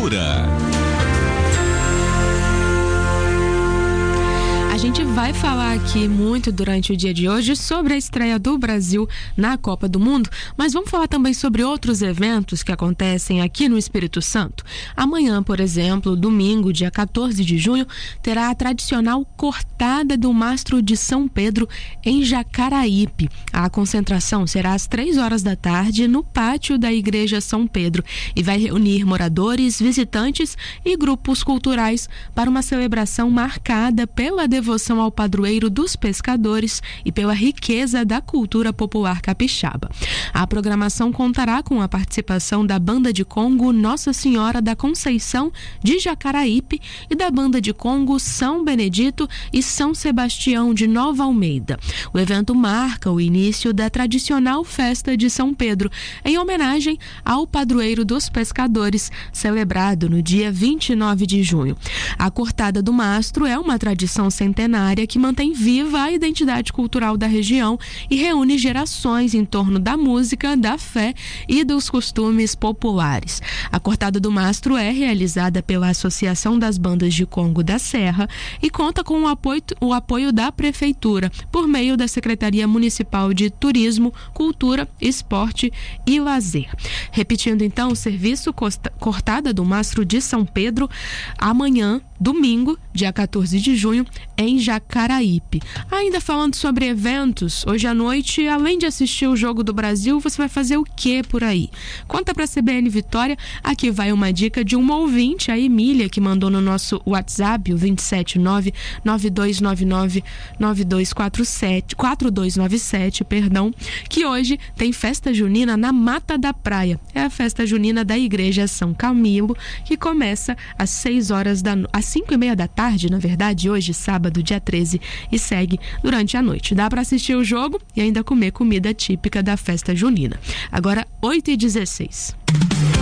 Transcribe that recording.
Cultura. A gente vai falar aqui muito durante o dia de hoje sobre a estreia do Brasil na Copa do Mundo, mas vamos falar também sobre outros eventos que acontecem aqui no Espírito Santo. Amanhã, por exemplo, domingo, dia 14 de junho, terá a tradicional Cortada do Mastro de São Pedro em Jacaraípe. A concentração será às 3 horas da tarde no pátio da Igreja São Pedro e vai reunir moradores, visitantes e grupos culturais para uma celebração marcada pela devoção ao padroeiro dos pescadores e pela riqueza da cultura popular capixaba. A programação contará com a participação da Banda de Congo Nossa Senhora da Conceição de Jacaraípe e da Banda de Congo São Benedito e São Sebastião de Nova Almeida. O evento marca o início da tradicional festa de São Pedro, em homenagem ao padroeiro dos pescadores, celebrado no dia 29 de junho. A Cortada do Mastro é uma tradição centenária que mantém viva a identidade cultural da região e reúne gerações em torno da música, da fé e dos costumes populares. A Cortada do Mastro é realizada pela Associação das Bandas de Congo da Serra e conta com o apoio da Prefeitura, por meio da Secretaria Municipal de Turismo, Cultura, Esporte e Lazer. Repetindo então, o serviço Cortada do Mastro de São Pedro, amanhã, domingo, dia 14 de junho, em Jacaraípe. Ainda falando sobre eventos, hoje à noite, além de assistir o Jogo do Brasil, você vai fazer o que por aí? Conta pra CBN Vitória, aqui vai uma dica de uma ouvinte, a Emília, que mandou no nosso WhatsApp, o 279-9299-4297, que hoje tem festa junina na Mata da Praia. É a festa junina da Igreja São Camilo, que começa às 5:30 da tarde, na verdade, hoje, sábado, dia 13, e segue durante a noite. Dá para assistir o jogo e ainda comer comida típica da festa junina. Agora, 8h16.